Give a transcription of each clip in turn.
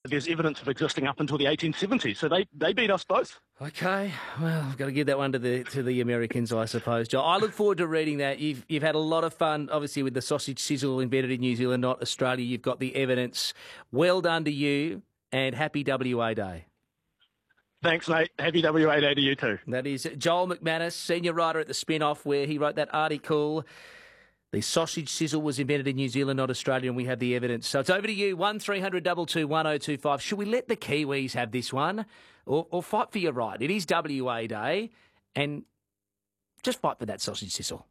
there's evidence of existing up until the 1870s. So they beat us both. Okay, well, I've got to give that one to the Americans, I suppose, Joel. I look forward to reading that. You've had a lot of fun, obviously, with the sausage sizzle invented in New Zealand, not Australia. You've got the evidence. Well done to you, and happy WA Day. Thanks, mate. Happy WA Day to you too. That is Joel McManus, senior writer at The Spin-Off, where he wrote that article, The Sausage Sizzle was invented in New Zealand, not Australia, and we have the evidence. So it's over to you, 1300 222 1025. Should we let the Kiwis have this one or fight for your right? It is WA Day, and just fight for that sausage sizzle.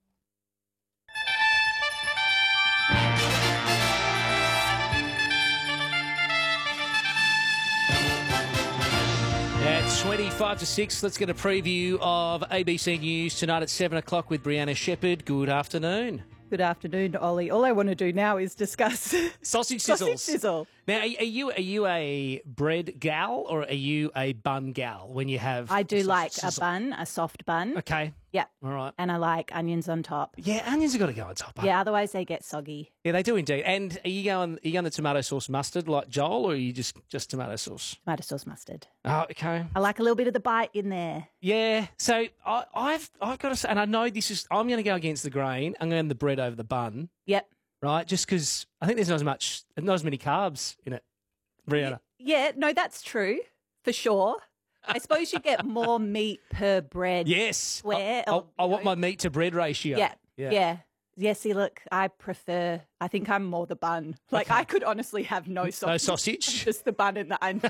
At 25 to 6, let's get a preview of ABC News tonight at 7 o'clock with Brianna Shepherd. Good afternoon. Good afternoon, Ollie. All I want to do now is discuss sausage sizzles. Sausage sizzle. Now, are you a bread gal or are you a bun gal when you have? I do like sizzle? a bun, a soft bun. Okay. Yeah. All right. And I like onions on top. Yeah, onions have got to go on top. Yeah, otherwise they get soggy. Yeah, they do indeed. And are you going the tomato sauce mustard like Joel, or are you just tomato sauce? Tomato sauce mustard. Oh, okay. I like a little bit of the bite in there. Yeah. So I've got to say, and I know I'm going to go against the grain. I'm going to the bread over the bun. Yep. Right, just because I think there's not as many carbs in it, Brianna. Yeah, no, that's true, for sure. I suppose you get more meat per bread. Yes. Square. I want my meat to bread ratio. Yeah. Yeah, see, look, I think I'm more the bun. Like, okay. I could honestly have no sausage. No sausage? Just the bun and the onion.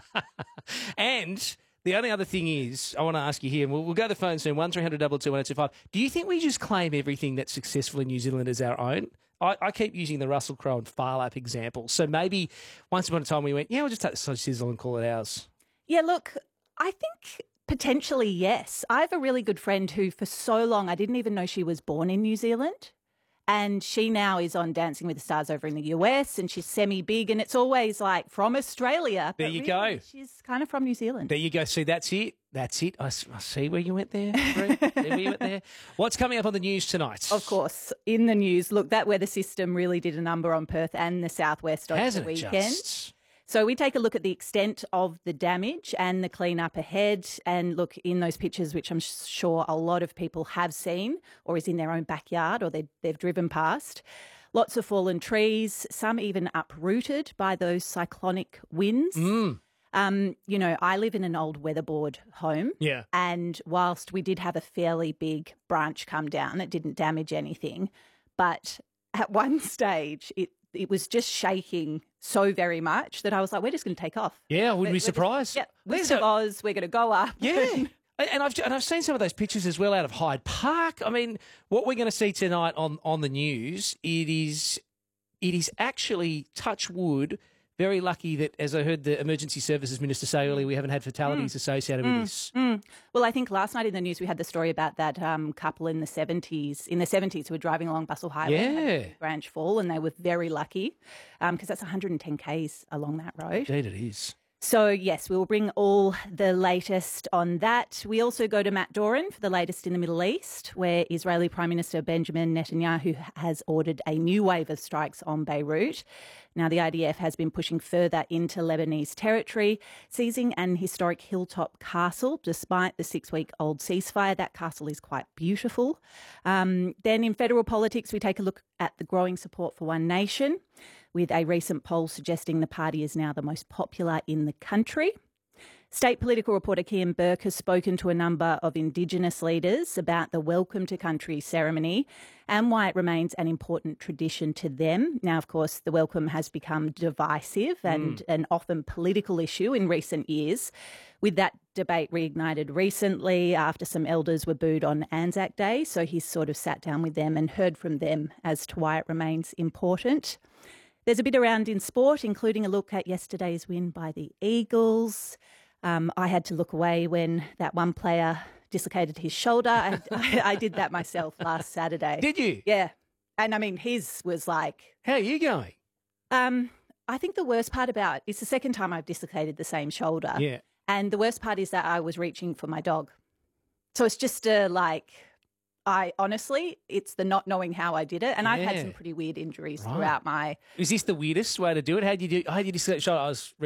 And the only other thing is, I want to ask you here, and we'll go to the phone soon, 1300 222 1025. Do you think we just claim everything that's successful in New Zealand as our own? I keep using the Russell Crowe and Phar Lap example. So maybe once upon a time we went, we'll just take the sausage sizzle and call it ours. Yeah, look, I think potentially yes. I have a really good friend who for so long, I didn't even know she was born in New Zealand. And she now is on Dancing with the Stars over in the US, and she's semi-big, and it's always like from Australia. There you go. She's kind of from New Zealand. There you go. See, that's it. That's it. I see where you went there. See where you went there. What's coming up on the news tonight? Of course, in the news, look, that weather system really did a number on Perth and the southwest over the weekend. So we take a look at the extent of the damage and the clean-up ahead, and look in those pictures, which I'm sure a lot of people have seen or is in their own backyard or they've driven past. Lots of fallen trees, some even uprooted by those cyclonic winds. I live in an old weatherboard home. Yeah. And whilst we did have a fairly big branch come down, it didn't damage anything. But at one stage, it was just shaking so very much that I was like, we're just going to take off. Yeah, I wouldn't be surprised. Wizard of Oz, we're going to go up. Yeah. And I've seen some of those pictures as well out of Hyde Park. I mean, what we're going to see tonight on the news, it is actually, touch wood, very lucky that, as I heard the Emergency Services Minister say earlier, we haven't had fatalities associated with this. Well, I think last night in the news we had the story about that couple in the 70s who were driving along Bustle Highway and had a branch fall, and they were very lucky because that's 110 k's along that road. Indeed it is. So, yes, we'll bring all the latest on that. We also go to Matt Doran for the latest in the Middle East, where Israeli Prime Minister Benjamin Netanyahu has ordered a new wave of strikes on Beirut. Now, the IDF has been pushing further into Lebanese territory, seizing an historic hilltop castle despite the 6-week-old ceasefire. That castle is quite beautiful. Then in federal politics, we take a look at the growing support for One Nation, with a recent poll suggesting the party is now the most popular in the country. State political reporter Kian Burke has spoken to a number of Indigenous leaders about the Welcome to Country ceremony and why it remains an important tradition to them. Now, of course, the welcome has become divisive and an often political issue in recent years, with that debate reignited recently after some elders were booed on Anzac Day. So he's sort of sat down with them and heard from them as to why it remains important. There's a bit around in sport, including a look at yesterday's win by the Eagles. I had to look away when that one player dislocated his shoulder. I did that myself last Saturday. Did you? Yeah. And I mean, his was like... How are you going? I think the worst part about it's the second time I've dislocated the same shoulder. Yeah. And the worst part is that I was reaching for my dog. So it's just it's the not knowing how I did it. And I've had some pretty weird injuries throughout my... Is this the weirdest way to do it? How did you dislocate your shoulder?